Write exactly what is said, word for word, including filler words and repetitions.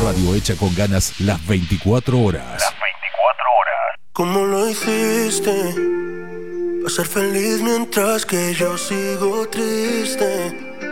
radio hecha con ganas las veinticuatro horas. Las veinticuatro horas. ¿Cómo lo hiciste? Para ser feliz mientras que yo sigo triste.